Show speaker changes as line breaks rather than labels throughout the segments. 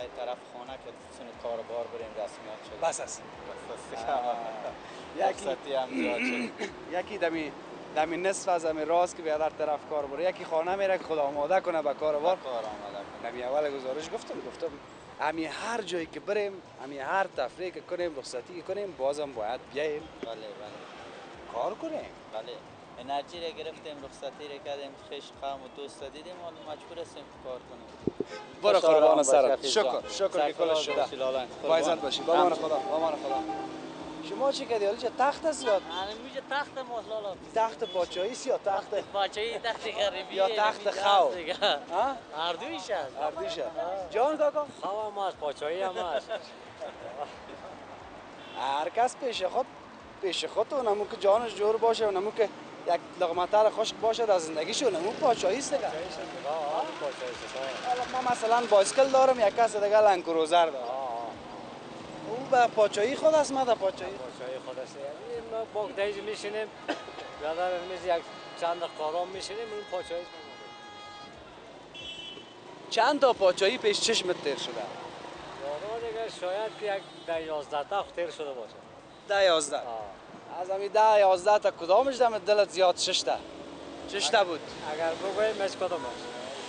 ای طرف خانه که سن کاربار بریم رسمیات شد.
بس است.
رخصتی هم زیاد شد.
یکی دمی نصف از همین راست که به در طرف کار بره، یکی خانه میره که خدا آماده کنه به کاربار.
کار آماده کنه.
دمی اول گزارش گفتم همی هر جایی که بریم، همی هر تفریح که کنیم، رخصتی کنیم، بازم باید بیاییم
بله.
کار کنیم.
بله. انرژی را گرفتیم، رخصتی را کردیم، خیش قوم و دوست دیدیم، حالا مجبور هستیم کار کنیم.
برو قربان سرت.
شکر
شکر که کلش شده. با عزت باشی. با امان خدا. شما چی کردی؟ حالا چه تخت است یا
میشه تخت ماست لالا.
تخت پادشاهی است یا تخت
پادشاهی تخت غریبی
یا تخت خو؟ ها؟
هر دویش است.
هر دویش. جان کاکا؟
خو هم است، پادشاهی هم است.
هر کس پیش خود و نمو که جانش جور باشه و نمو که یک لقمه خشک باشه در زندگیشو، نمو پادشاهی است دیگه. حالا ما مثلا بایسکل دارم، یک کس دیگه لند کروزر داره. او به پادشاهی خود است، ما در پادشاهی
خود است. یعنی ما باگدیز میشینیم، برادر یک چند قارام میشینیم، این پادشاهی است.
چند تا پادشاهی پیش چشمت تیر شده؟
واقعا دیگه شاید که یک 11 تا تیر شده باشه.
11. از همین 11 تا کدامش دم دلت زیاد ششته؟ چشته بود؟
اگر بگوییم از کدام است؟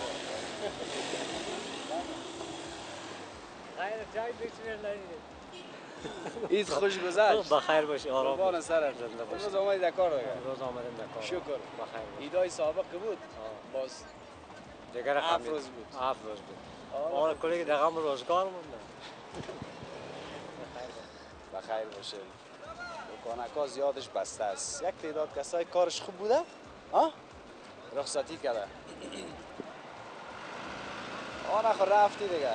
خیر جای بیشتر ندیدیم.
عید خوش گذشت.
بخیر باشی، آرام
قربان سرت. روز آمدی در کار دیگه.
روز آمدیم در کار.
شکر.
بخیر.
عیدای سابق بود. باز
دیگر
7 روز بود.
7 روز بود. آره کلی دقیقاً روزگار مونده.
بخیر باشه. دکانکا زیادش بسته است. یک تعداد کسای کارش خوب بوده؟ ها؟ رخصتی کرده. آره خب رفتی دیگه.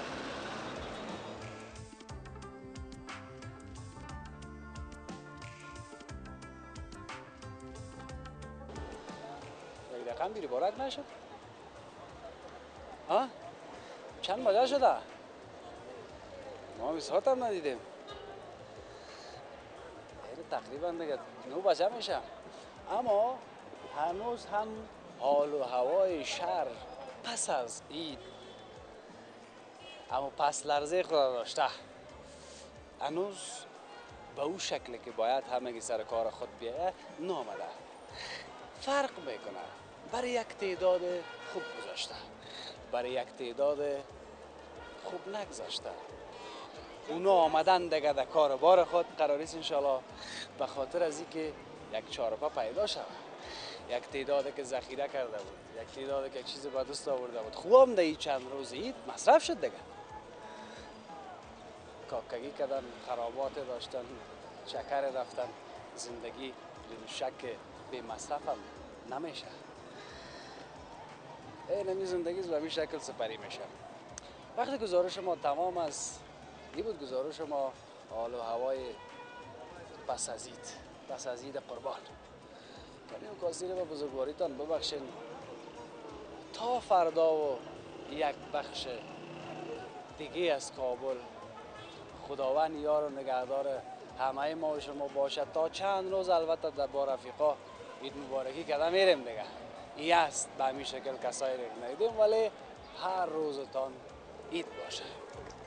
یک دقیقه بیری بارک نشد؟ ها؟ چند بجه شده؟ ما 20 ساعت هم ندیدیم. تقریبا دیگه 9 بجه میشه، اما هنوز هم حال و هوای شهر پس از عید اما پس لرزه خود داشته، هنوز به او شکلی که باید همگی سر کار خود بیاید نامده. فرق میکنه. برای یک تعداد خوب گذاشته، برای یک تعداد خوب نگذاشته. اونا آمدن دیگه در کار بار خود. قراریست انشالله به خاطر از اینکه یک چارپا پیدا شود، یک تعدادی که ذخیره کرده بود، یک تعدادی که یک چیز به دست آورده بود، خوبم در این چند روز عید مصرف شد دیگه. کاکگی کردن، خرابات داشتن، شکر رفتن، زندگی بدون شک به مصرف هم نمیشه. این زندگی به این شکل سپری میشه. وقتی گزارش ما تمام است، این بود گزارش ما حال و هوای پس از عید قربان. کنیم کاسی رو به بزرگواریتان ببخشین. تا فردا و یک بخش دیگه از کابل، خداوند یار و نگهدار همه ما و شما باشد. تا چند روز البته در با رفیقا عید مبارکی کده میریم دیگه. این است به همین شکل کسایی رو ندیدیم، ولی هر روزتان عید باشه.